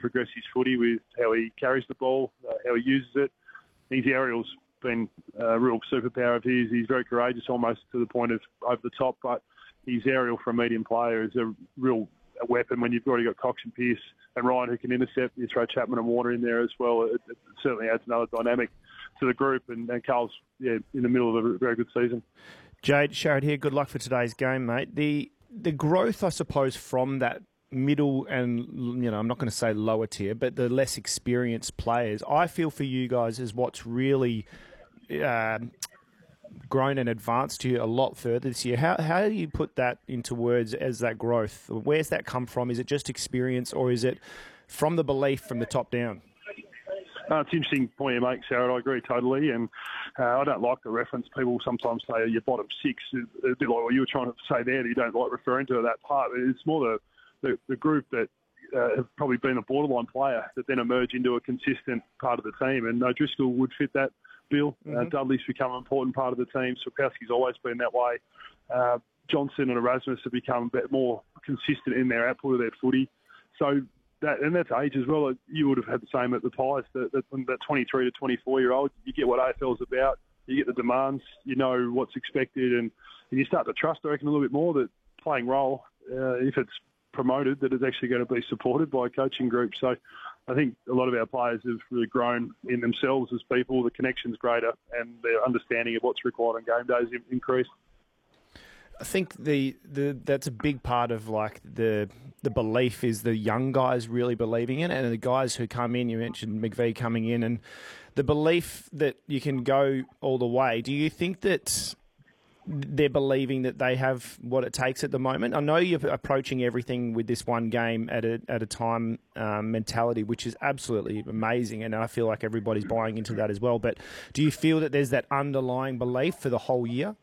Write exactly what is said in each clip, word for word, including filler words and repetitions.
progress his footy with how he carries the ball, uh, how he uses it. His aerial's been a real superpower of his. He's very courageous, almost to the point of over the top, but his aerial for a medium player is a real weapon when you've already got Cox and Pearce and Ryan who can intercept. You throw Chapman and Warner in there as well. It, it certainly adds another dynamic to the group, and, and Carl's yeah, in the middle of a very good season. Jade, Sharad here. Good luck for today's game, mate. The the growth, I suppose, from that middle and, you know, I'm not going to say lower tier, but the less experienced players, I feel for you guys is what's really uh, grown and advanced you a lot further this year. How how do you put that into words as that growth? Where's that come from? Is it just experience, or is it from the belief from the top down? Uh, it's an interesting point you make, Sarah. I agree totally. And uh, I don't like the reference. People sometimes say you're bottom six. A bit like what you were trying to say there, that you don't like referring to that part. It's more the, the, the group that uh, have probably been a borderline player that then emerge into a consistent part of the team. And O'Driscoll would fit that bill. Mm-hmm. Uh, Dudley's become an important part of the team. Sapkowski's always been that way. Uh, Johnson and Erasmus have become a bit more consistent in their output of their footy. So, That, and that's age as well. You would have had the same at the Pies. That, that, that twenty-three to twenty-four-year-old, you get what A F L's about. You get the demands. You know what's expected, and, and you start to trust, I reckon, a little bit more that playing role, uh, if it's promoted, that it's actually going to be supported by a coaching group. So I think a lot of our players have really grown in themselves as people. The connection's greater, and their understanding of what's required on game days increased. I think the, the that's a big part of like the the belief is the young guys really believing in it, and the guys who come in. You mentioned McVie coming in, and the belief that you can go all the way. Do you think that they're believing that they have what it takes at the moment? I know you're approaching everything with this one game at a at a time um, mentality, which is absolutely amazing, and I feel like everybody's buying into that as well. But do you feel that there's that underlying belief for the whole year?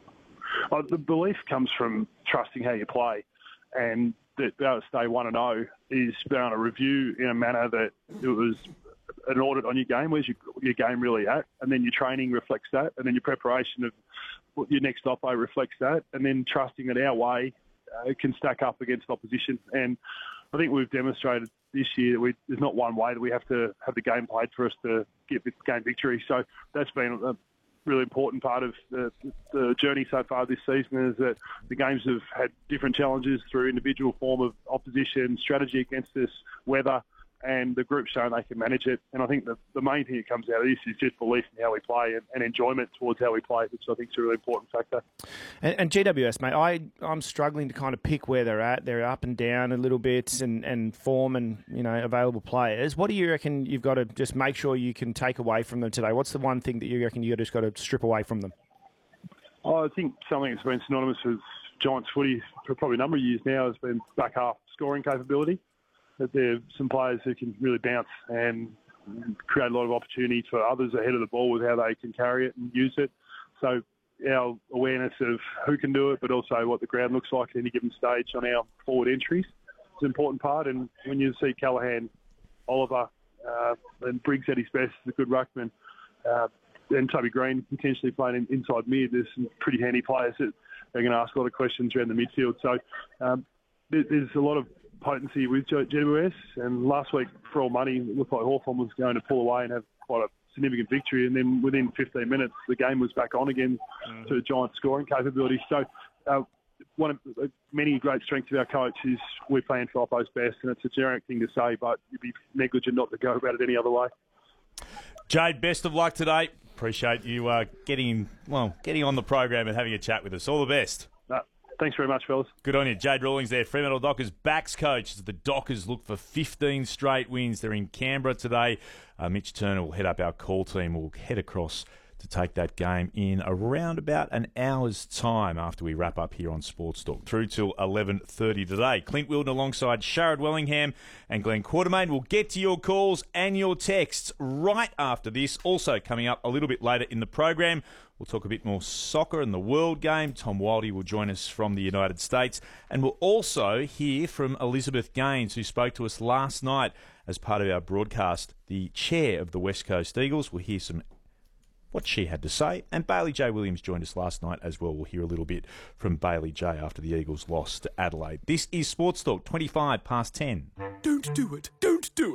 Oh, the belief comes from trusting how you play, and that being able to stay one and zero is being able to review in a manner that it was an audit on your game. Where's your, your game really at? And then your training reflects that, and then your preparation of your next oppo reflects that, and then trusting that our way uh, can stack up against opposition. And I think we've demonstrated this year that we, there's not one way that we have to have the game played for us to get the game victory. So that's been a really important part of the, the journey so far this season, is that the games have had different challenges through individual form of opposition, strategy against us, weather, and the group's shown they can manage it. And I think the, the main thing that comes out of this is just belief in how we play and, and enjoyment towards how we play, which I think is a really important factor. And, and G W S, mate, I, I'm struggling to kind of pick where they're at. They're up and down a little bit, and, and form and, you know, available players. What do you reckon you've got to just make sure you can take away from them today? What's the one thing that you reckon you've just got to strip away from them? Oh, I think something that's been synonymous with Giants footy for probably a number of years now has been back half scoring capability. That there are some players who can really bounce and create a lot of opportunity for others ahead of the ball with how they can carry it and use it. So our awareness of who can do it, but also what the ground looks like at any given stage on our forward entries is an important part. And when you see Callaghan, Oliver, uh, and Briggs at his best is a good ruckman, uh, and Toby Green potentially playing inside mid, there's some pretty handy players that are going to ask a lot of questions around the midfield. So um, there's a lot of potency with G W S, and last week, for all money, it looked like Hawthorn was going to pull away and have quite a significant victory, and then within fifteen minutes, the game was back on again mm. to Giants scoring capability. So uh, one of the many great strengths of our coach is we're playing for Oppo's best, and it's a generic thing to say, but you'd be negligent not to go about it any other way. Jade, best of luck today. Appreciate you uh, getting well, getting on the program and having a chat with us. All the best. Thanks very much, fellas. Good on you. Jade Rawlings there, Fremantle Dockers backs coach. As the Dockers look for fifteen straight wins. They're in Canberra today. Uh, Mitch Turner will head up our call team. We'll head across to take that game in around about an hour's time after we wrap up here on Sports Talk. Through till eleven thirty today. Clint Wilden alongside Sharad Wellingham and Glenn Quartermain. We'll get to your calls and your texts right after this. Also coming up a little bit later in the program, we'll talk a bit more soccer and the World Game. Tom Wildey will join us from the United States. And we'll also hear from Elizabeth Gaines, who spoke to us last night as part of our broadcast, the chair of the West Coast Eagles. We'll hear some what she had to say. And Bailey J. Williams joined us last night as well. We'll hear a little bit from Bailey J. after the Eagles lost to Adelaide. This is Sports Talk, twenty-five past ten. Don't do it. Don't do it.